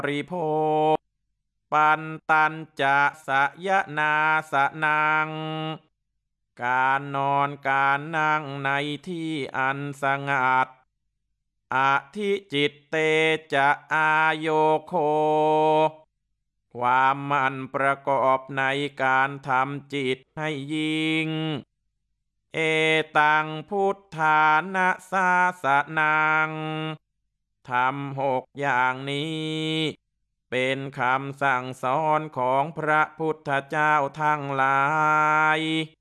ริโภคปันตันจะสยนาสนังการนอนการนั่งในที่อันสงัดอธิจิตเตจะอายโยโคความมันประกอบในการทำจิตให้ยิ่งเอตังพุทธานะสาสนังทำ6อย่างนี้เป็นคำสั่งสอนของพระพุทธเจ้าทั้งหลาย